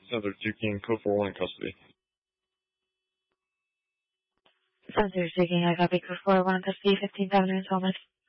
Center speaking, code 41 in custody. Center speaking, I copy code 41 in custody, 15,000 in Thomas.